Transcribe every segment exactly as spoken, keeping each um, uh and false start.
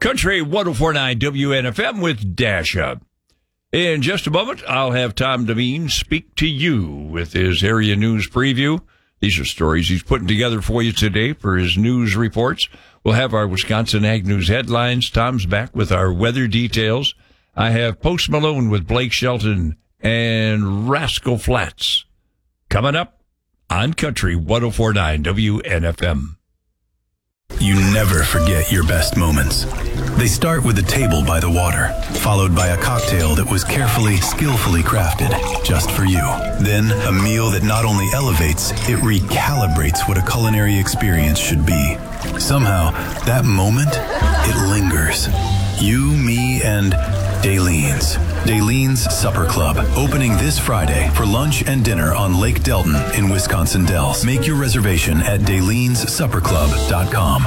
Country one oh four point nine W N F M with Dasha. In just a moment, I'll have Tom Devine speak to you with his area news preview. These are stories he's putting together for you today for his news reports. We'll have our Wisconsin Ag News headlines. Tom's back with our weather details. I have Post Malone with Blake Shelton and Rascal Flatts coming up on Country one oh four point nine W N F M. You never forget your best moments. They start with a table by the water, followed by a cocktail that was carefully, skillfully crafted just for you. Then a meal that not only elevates, it recalibrates what a culinary experience should be. Somehow, that moment, it lingers. You, me, and Daylene's. Daylene's Supper Club, opening this Friday for lunch and dinner on Lake Delton in Wisconsin Dells. Make your reservation at daylens supper club dot com.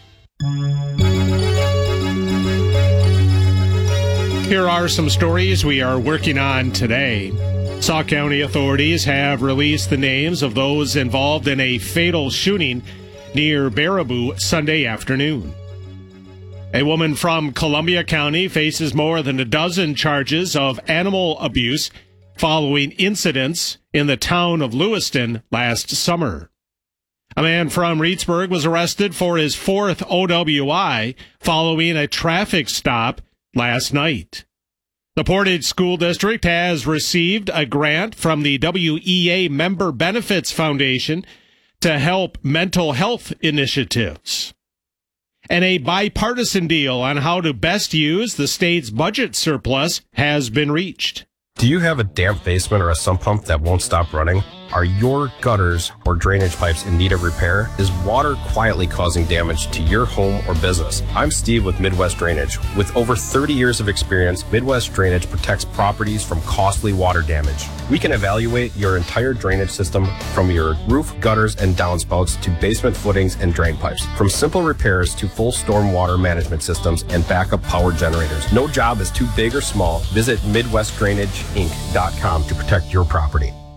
Here are some stories we are working on today. Sauk County authorities have released the names of those involved in a fatal shooting near Baraboo Sunday afternoon. A woman from Columbia County faces more than a dozen charges of animal abuse following incidents in the town of Lewiston last summer. A man from Reedsburg was arrested for his fourth O W I following a traffic stop last night. The Portage School District has received a grant from the W E A Member Benefits Foundation to help mental health initiatives. And a bipartisan deal on how to best use the state's budget surplus has been reached. Do you have a damp basement or a sump pump that won't stop running? Are your gutters or drainage pipes in need of repair? Is water quietly causing damage to your home or business? I'm Steve with Midwest Drainage. With over thirty years of experience, Midwest Drainage protects properties from costly water damage. We can evaluate your entire drainage system from your roof, gutters, and downspouts to basement footings and drain pipes. From simple repairs to full storm water management systems and backup power generators. No job is too big or small. Visit midwest drainage inc dot com to protect your property.